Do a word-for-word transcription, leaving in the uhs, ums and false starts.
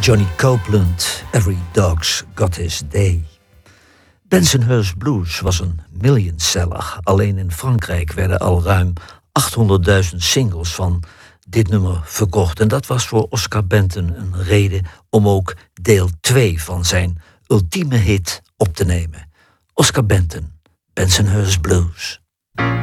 Johnny Copeland, Every Dog's Got His Day. Bensonhurst Blues was een millionseller. Alleen in Frankrijk werden al ruim achthonderdduizend singles van dit nummer verkocht. En dat was voor Oscar Benton een reden om ook deel twee van zijn ultieme hit op te nemen. Oscar Benton, Bensonhurst Blues.